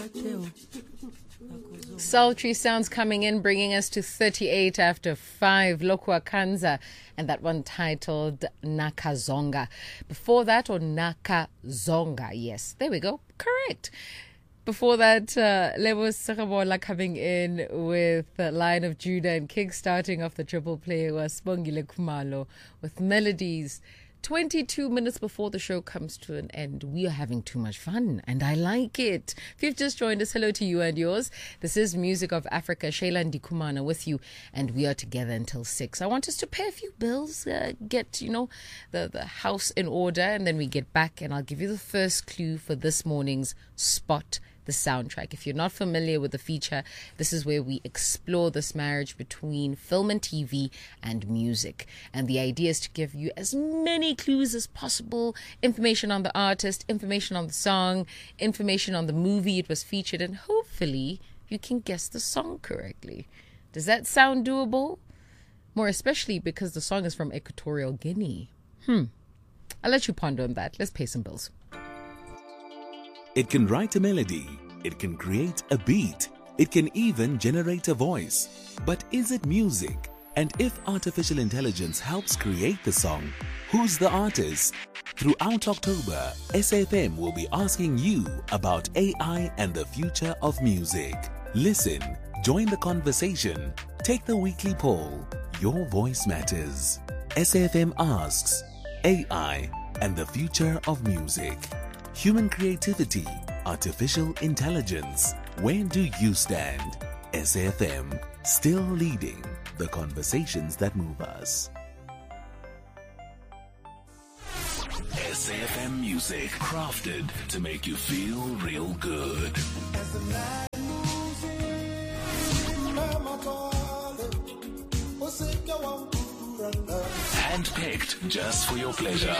Sultry sounds coming in, bringing us to 38 after 5. Lokua Kanza, and that one titled Nakazonga. Before that, or Nakazonga, yes, there we go, correct. Before that, Lebo Sarabola coming in with Lion of Judah and kick-starting off the triple play was Spongile Kumalo with melodies. 22 minutes before the show comes to an end, we are having too much fun, and I like it. If you've just joined us, hello to you and yours. This is Music of Africa. Shayla Ndikumana with you, and we are together until 6. I want us to pay a few bills, get, the house in order, and then we get back, and I'll give you the first clue for this morning's Spot the Soundtrack. If you're not familiar with the feature, this is where we explore this marriage between film and TV and music. And the idea is to give you as many clues as possible, information on the artist, information on the song, information on the movie it was featured in. Hopefully, you can guess the song correctly. Does that sound doable? More especially because the song is from Equatorial Guinea. I'll let you ponder on that. Let's pay some bills. It can write a melody, it can create a beat, it can even generate a voice. But is it music? And if artificial intelligence helps create the song, who's the artist? Throughout October, SAFM will be asking you about AI and the future of music. Listen, join the conversation, take the weekly poll. Your voice matters. SAFM asks, AI and the future of music. Human creativity, artificial intelligence. Where do you stand? SAFM, still leading the conversations that move us. SAFM music, crafted to make you feel real good. Handpicked just for your pleasure.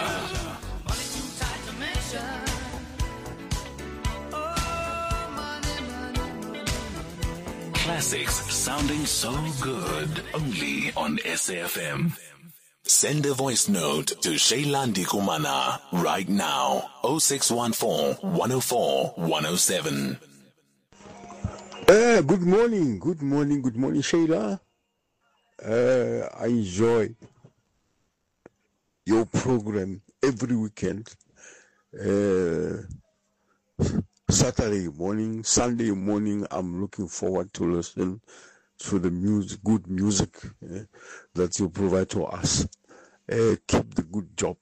Classics sounding so good, only on SAFM. Send a voice note to Shayla Ndikumana right now. 0614 104 107. Good morning, Shayla. I enjoy your program every weekend. Saturday morning, Sunday morning, I'm looking forward to listen to the music, good music that you provide to us. Keep the good job.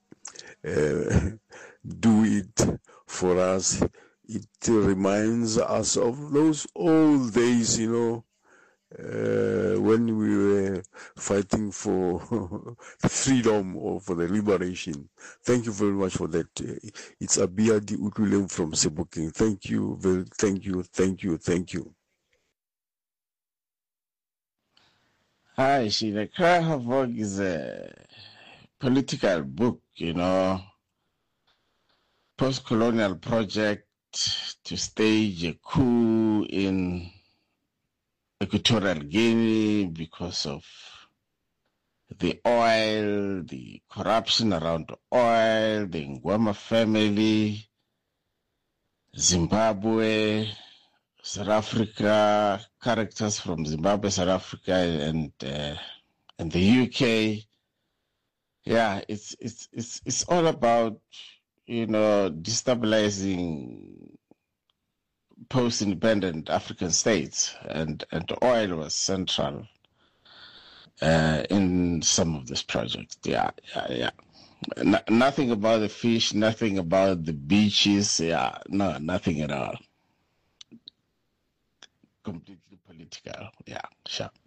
Do it for us. It reminds us of those old days, when we were fighting for freedom or for the liberation. Thank you very much for that. It's Abiadi Utulem from Sebuking. Thank you. Hi, the Cry Havoc is a political book, post-colonial project to stage a coup in Equatorial Guinea because of the oil, the corruption around oil, the Ngwama family, Zimbabwe, South Africa, characters from Zimbabwe, South Africa, and the UK. Yeah, it's all about destabilizing post-independent African states, and oil was central in some of this project. Yeah. Nothing about the fish, nothing about the beaches. Yeah, no, nothing at all. Completely political. Yeah, sure.